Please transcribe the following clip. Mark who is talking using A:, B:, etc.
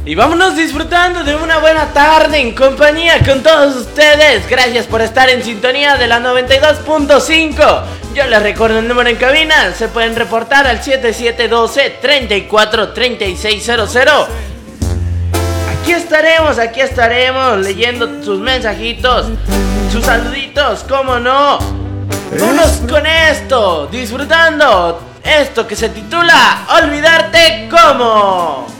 A: Y vámonos disfrutando de una buena tarde en compañía con todos ustedes. Gracias por estar en sintonía de la 92.5. Yo les recuerdo el número en cabina. Se pueden reportar al 7712-343600. Aquí estaremos leyendo sus mensajitos, sus saluditos, cómo no. Vámonos con esto, disfrutando esto que se titula Olvidarte Cómo.